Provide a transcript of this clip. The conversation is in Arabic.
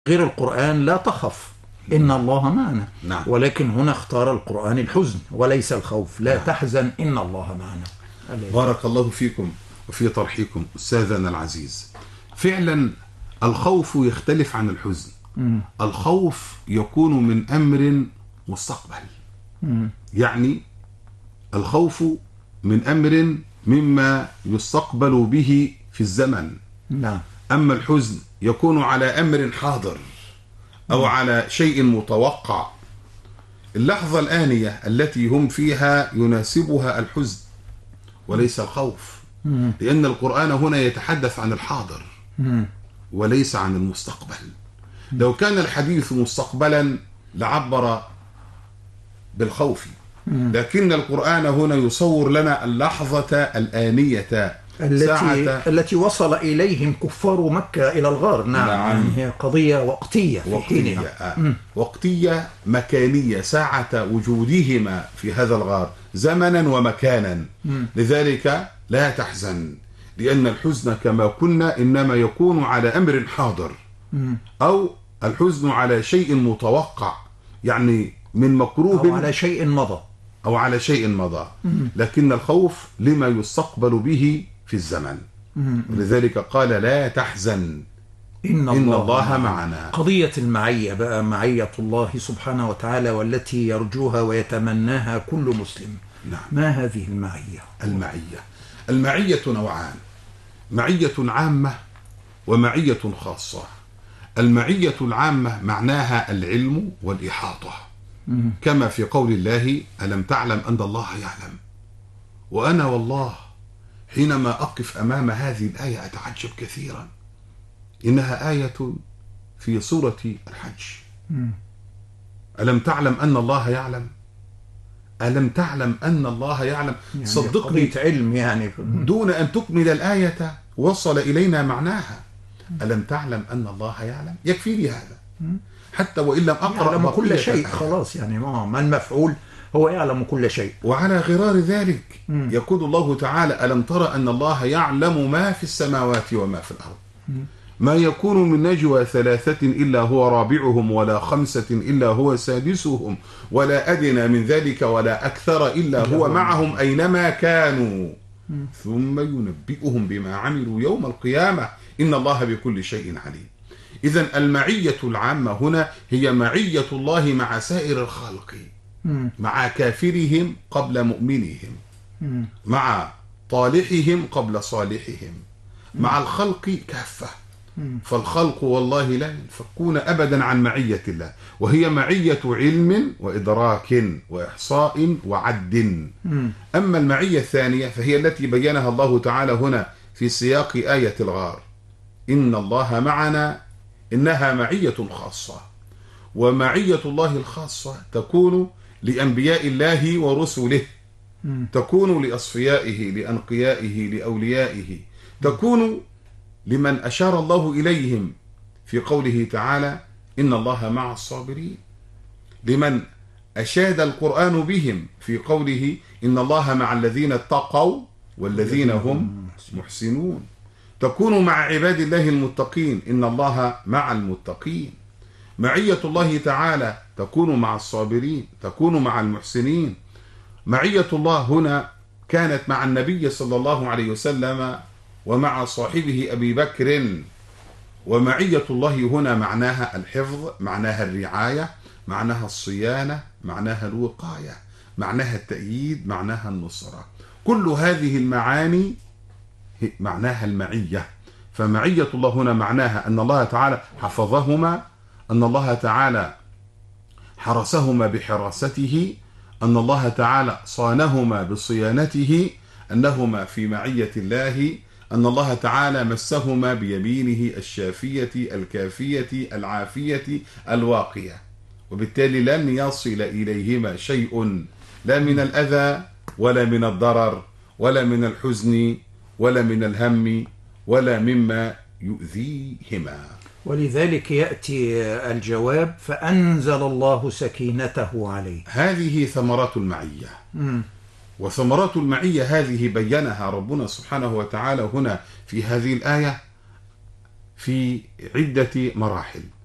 غير القرآن لا تخف إن الله معنا. نعم. ولكن هنا اختار القرآن الحزن وليس الخوف. لا تحزن إن الله معنا. بارك الله فيكم وفي طرحكم أستاذنا العزيز. فعلا الخوف يختلف عن الحزن. الخوف يكون من أمر مستقبل. يعني الخوف من أمر مما يستقبل به في الزمن. نعم. أما الحزن يكون على أمر حاضر أو على شيء متوقع. اللحظة الآنية التي هم فيها يناسبها الحزن وليس الخوف، لأن القرآن هنا يتحدث عن الحاضر وليس عن المستقبل. لو كان الحديث مستقبلا لعبر بالخوف، لكن القرآن هنا يصور لنا اللحظة الآنية التي وصل إليهم كفار مكة إلى الغار. نعم. يعني هي قضية وقتية في حينها. وقتية مكانية، ساعة وجودهما في هذا الغار زمنا ومكانا. لذلك لا تحزن، لأن الحزن كما قلنا إنما يكون على أمر حاضر أو الحزن على شيء متوقع، يعني من مكروه أو على شيء مضى. لكن الخوف لما يستقبل به في الزمن. ولذلك قال لا تحزن إن الله معنا. قضية المعية بقى، معية الله سبحانه وتعالى والتي يرجوها ويتمناها كل مسلم. نعم. ما هذه المعية؟ المعية نوعان: معية عامة ومعية خاصة. المعية العامة معناها العلم والإحاطة، كما في قول الله ألم تعلم أن الله يعلم. وأنا والله حينما أقف أمام هذه الآية أتعجب كثيرا. إنها آية في سورة الحج. ألم تعلم أن الله يعلم؟ ألم تعلم أن الله يعلم؟ يعني صدقني علم، يعني دون أن تكمل الآية وصل إلينا معناها. ألم تعلم أن الله يعلم؟ يكفي لي هذا، حتى وإن لم أقرأ يعلم كل شيء خلاص. يعني ما المفعول هو يعلم كل شيء. وعلى غرار ذلك يقول الله تعالى ألم ترى أن الله يعلم ما في السماوات وما في الأرض. ما يكون من نجوى ثلاثة إلا هو رابعهم ولا خمسة إلا هو سادسهم ولا أدنى من ذلك ولا أكثر إلا هو معهم أينما كانوا ثم ينبئهم بما عملوا يوم القيامة إن الله بكل شيء عليم. إذن المعية العامة هنا هي معية الله مع سائر الخلق، مع كافرهم قبل مؤمنهم، مع طالحهم قبل صالحهم، مع الخلق كافة. فالخلق والله لا ينفكون أبدا عن معية الله، وهي معية علم وإدراك وإحصاء وعد. أما المعية الثانية فهي التي بينها الله تعالى هنا في سياق آية الغار إن الله معنا، إنها معية خاصة. ومعية الله الخاصة تكون لأنبياء الله ورسله، تكون لأصفيائه لأنقيائه لأوليائه، تكون لمن أشار الله إليهم في قوله تعالى إن الله مع الصابرين، لمن أشاد القرآن بهم في قوله إن الله مع الذين اتقوا والذين هم محسنون، تكون مع عباد الله المتقين إن الله مع المتقين. معية الله تعالى تكون مع الصابرين، تكون مع المحسنين. معية الله هنا كانت مع النبي صلى الله عليه وسلم ومع صاحبه أبي بكر. ومعية الله هنا معناها الحفظ، معناها الرعاية، معناها الصيانة، معناها الوقاية، معناها التأييد، معناها النصرة. كل هذه المعاني معناها المعية. فمعية الله هنا معناها أن الله تعالى حفظهما، أن الله تعالى حرسهما بحراسته، أن الله تعالى صانهما بصيانته، أنهما في معية الله، أن الله تعالى مسهما بيمينه الشافية الكافية العافية الواقية. وبالتالي لن يصل إليهما شيء لا من الأذى ولا من الضرر ولا من الحزن ولا من الهم ولا مما يؤذيهما. ولذلك يأتي الجواب فأنزل الله سكينته عليه. هذه ثمرات المعية. وثمرات المعية هذه بينها ربنا سبحانه وتعالى هنا في هذه الآية في عدة مراحل.